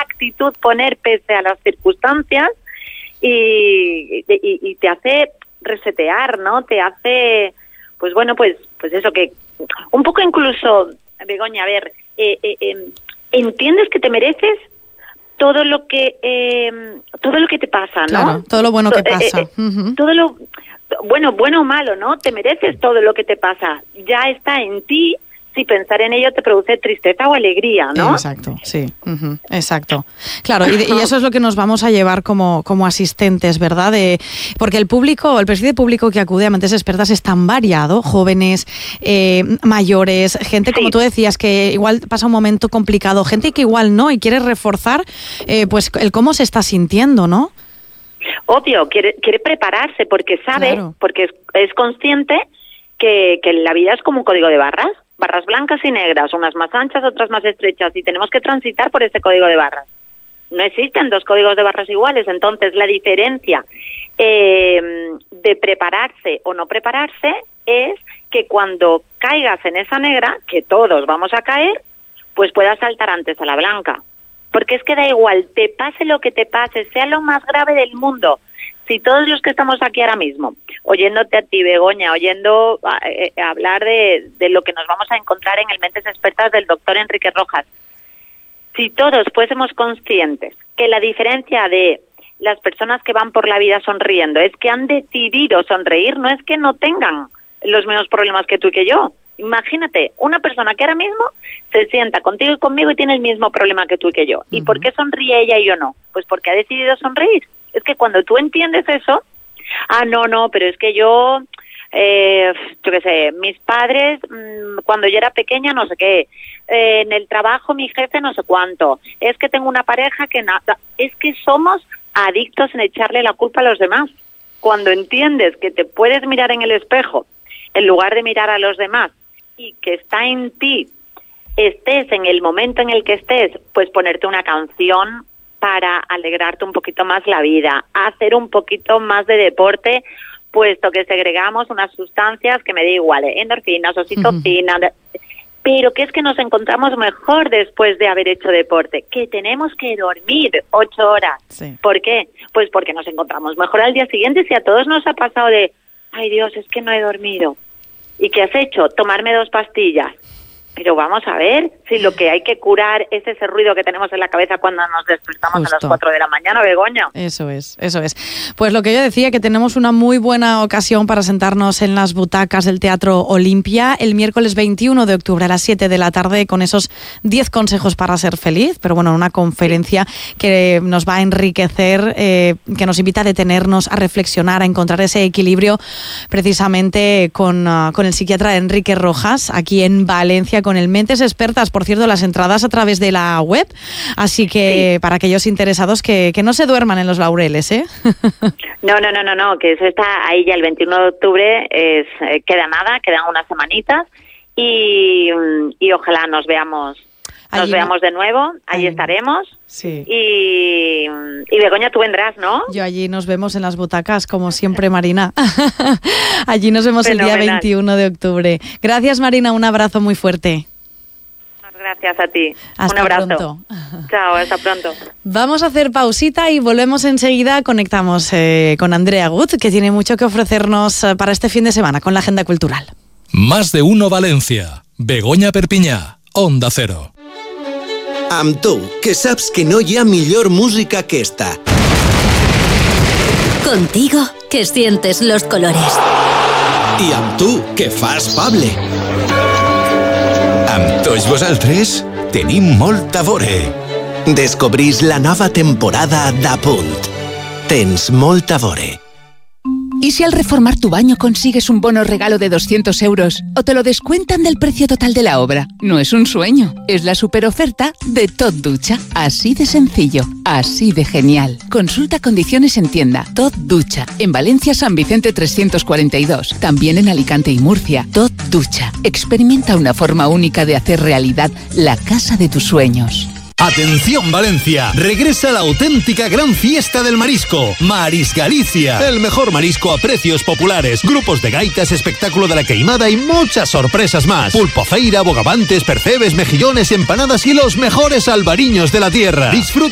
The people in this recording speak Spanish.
actitud poner pese a las circunstancias y te hace resetear, ¿no? Te hace, pues eso, que un poco incluso, Begoña, a ver, entiendes que te mereces todo lo que te pasa, ¿no? Claro, todo lo bueno que pasa. Todo lo bueno o malo, ¿no? Te mereces todo lo que te pasa. Ya está en ti si pensar en ello te produce tristeza o alegría, ¿no? Exacto, sí, exacto. Claro, y eso es lo que nos vamos a llevar como asistentes, ¿verdad? Porque el perfil de público que acude a Mentes Expertas es tan variado, jóvenes, mayores, gente, como tú decías, que igual pasa un momento complicado, gente que igual no, y quiere reforzar pues el cómo se está sintiendo, ¿no? Obvio, quiere prepararse porque sabe, claro, porque es consciente que la vida es como un código de barras blancas y negras, unas más anchas, otras más estrechas, y tenemos que transitar por ese código de barras. No existen dos códigos de barras iguales, entonces la diferencia de prepararse o no prepararse es que cuando caigas en esa negra, que todos vamos a caer, pues puedas saltar antes a la blanca. Porque es que da igual, te pase lo que te pase, sea lo más grave del mundo. Si todos los que estamos aquí ahora mismo, oyéndote a ti, Begoña, oyendo hablar de lo que nos vamos a encontrar en el Mentes Expertas del doctor Enrique Rojas, si todos fuésemos conscientes que la diferencia de las personas que van por la vida sonriendo es que han decidido sonreír, no es que no tengan los mismos problemas que tú y que yo. Imagínate, una persona que ahora mismo se sienta contigo y conmigo y tiene el mismo problema que tú y que yo. ¿Y por qué sonríe ella y yo no? Pues porque ha decidido sonreír. Es que cuando tú entiendes eso, no, pero es que yo qué sé, mis padres, cuando yo era pequeña no sé qué, en el trabajo mi jefe no sé cuánto, es que tengo una pareja que nada, es que somos adictos en echarle la culpa a los demás. Cuando entiendes que te puedes mirar en el espejo, en lugar de mirar a los demás, y que está en ti, estés en el momento en el que estés, pues ponerte una canción para alegrarte un poquito más la vida, hacer un poquito más de deporte, puesto que segregamos unas sustancias que me da igual, endorfinas, oxitocina, pero que es que nos encontramos mejor después de haber hecho deporte, que tenemos que dormir 8 horas. Sí. ¿Por qué? Pues porque nos encontramos mejor al día siguiente. Si a todos nos ha pasado de, ay Dios, es que no he dormido. ¿Y qué has hecho? Tomarme 2 pastillas. Pero vamos a ver si lo que hay que curar es ese ruido que tenemos en la cabeza cuando nos despertamos a las 4 de la mañana, Begoña. Eso es. Pues lo que yo decía, que tenemos una muy buena ocasión para sentarnos en las butacas del Teatro Olimpia el miércoles 21 de octubre a las 7 de la tarde con esos 10 consejos para ser feliz, pero bueno, una conferencia que nos va a enriquecer, que nos invita a detenernos, a reflexionar, a encontrar ese equilibrio precisamente con el psiquiatra Enrique Rojas, aquí en Valencia, con el Mentes Expertas. Por cierto, las entradas a través de la web, así que para aquellos interesados que no se duerman en los laureles, ¿eh? No, que eso está ahí ya el 21 de octubre, queda nada, quedan unas semanitas y ojalá nos veamos de nuevo, ahí estaremos. Sí. Y Begoña, tú vendrás, ¿no? Yo allí nos vemos en las butacas, como siempre, Marina. Allí nos vemos fenomenal. El día 21 de octubre. Gracias, Marina, un abrazo muy fuerte. Gracias a ti. Hasta un abrazo. Pronto. Chao, hasta pronto. Vamos a hacer pausita y volvemos enseguida. Conectamos con Andrea Gut, que tiene mucho que ofrecernos para este fin de semana con la agenda cultural. Más de uno Valencia. Begoña Perpinyà, Onda Cero. Amb tu, que saps que no hi ha millor música que esta. Contigo, que sientes los colores. I amb tu, que fas Pable. Amb tots vosaltres, tenim molt a veure. Descobrís la nova temporada d'Apunt. Tens molt a veure. ¿Y si al reformar tu baño consigues un bono regalo de 200 euros o te lo descuentan del precio total de la obra? No es un sueño, es la superoferta de Tot Ducha. Así de sencillo, así de genial. Consulta condiciones en tienda. Tot Ducha, en Valencia San Vicente 342, también en Alicante y Murcia. Tot Ducha, experimenta una forma única de hacer realidad la casa de tus sueños. ¡Atención Valencia! Regresa la auténtica gran fiesta del marisco, Maris Galicia. El mejor marisco a precios populares, grupos de gaitas, espectáculo de la queimada y muchas sorpresas más. Pulpo feira, bogavantes, percebes, mejillones, empanadas y los mejores albariños de la tierra. Disfruta